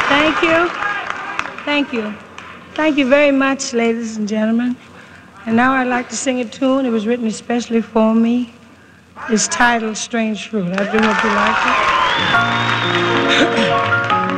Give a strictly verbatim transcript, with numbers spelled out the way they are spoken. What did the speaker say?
Thank you. Thank you. Thank you very much, ladies and gentlemen. And now I'd like to sing a tune. It was written especially for me. It's titled Strange Fruit. I do hope you like it.